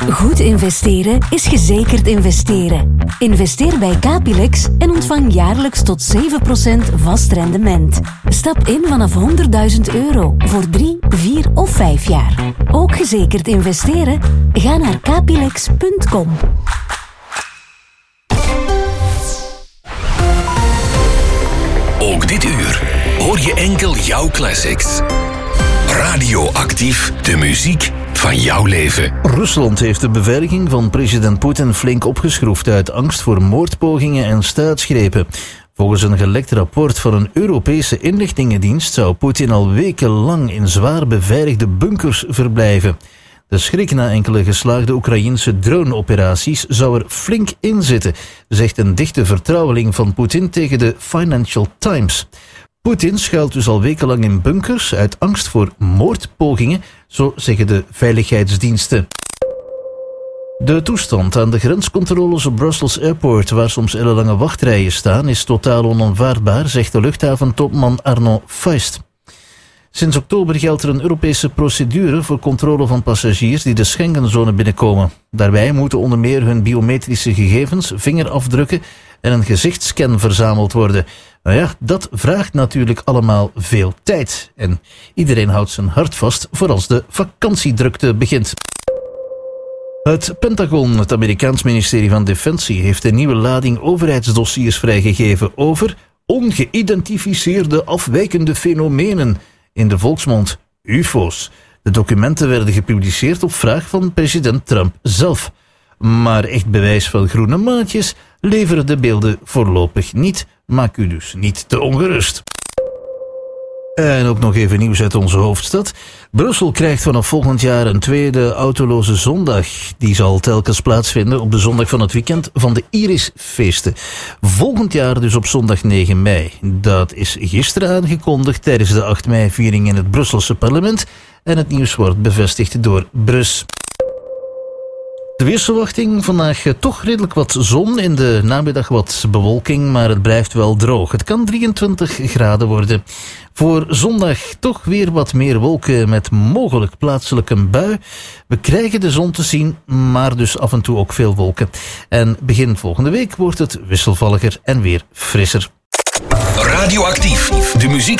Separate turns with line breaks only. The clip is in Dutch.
Goed investeren is gezekerd investeren. Investeer bij Capilex en ontvang jaarlijks tot 7% vast rendement. Stap in vanaf €100.000 voor 3, 4 of 5 jaar. Ook gezekerd investeren? Ga naar capilex.com.
Ook dit uur hoor je enkel jouw classics. Radioactief, de muziek van jouw leven.
Rusland heeft de beveiliging van president Poetin flink opgeschroefd uit angst voor moordpogingen en staatsgrepen. Volgens een gelekt rapport van een Europese inlichtingendienst zou Poetin al wekenlang in zwaar beveiligde bunkers verblijven. De schrik na enkele geslaagde Oekraïense drone-operaties zou er flink in zitten, zegt een dichte vertrouweling van Poetin tegen de Financial Times. Poetin schuilt dus al wekenlang in bunkers uit angst voor moordpogingen, zo zeggen de veiligheidsdiensten. De toestand aan de grenscontroles op Brussels Airport, waar soms ellenlange wachtrijen staan, is totaal onaanvaardbaar, zegt de luchthaventopman Arno Feist. Sinds oktober geldt er een Europese procedure voor controle van passagiers die de Schengenzone binnenkomen. Daarbij moeten onder meer hun biometrische gegevens, vingerafdrukken en een gezichtsscan verzameld worden. Nou ja, dat vraagt natuurlijk allemaal veel tijd. En iedereen houdt zijn hart vast voor als de vakantiedrukte begint. Het Pentagon, het Amerikaans ministerie van Defensie, heeft een nieuwe lading overheidsdossiers vrijgegeven over ongeïdentificeerde afwijkende fenomenen, in de volksmond UFO's. De documenten werden gepubliceerd op vraag van president Trump zelf. Maar echt bewijs van groene maatjes leveren de beelden voorlopig niet. Maak u dus niet te ongerust. En ook nog even nieuws uit onze hoofdstad. Brussel krijgt vanaf volgend jaar een tweede autoloze zondag. Die zal telkens plaatsvinden op de zondag van het weekend van de Irisfeesten. Volgend jaar dus op zondag 9 mei. Dat is gisteren aangekondigd tijdens de 8 mei-viering in het Brusselse parlement. En het nieuws wordt bevestigd door Brus. De weersverwachting, vandaag toch redelijk wat zon, in de namiddag wat bewolking, maar het blijft wel droog. Het kan 23 graden worden. Voor zondag toch weer wat meer wolken met mogelijk plaatselijk een bui. We krijgen de zon te zien, maar dus af en toe ook veel wolken. En begin volgende week wordt het wisselvalliger en weer frisser.
Radioactief, de muziek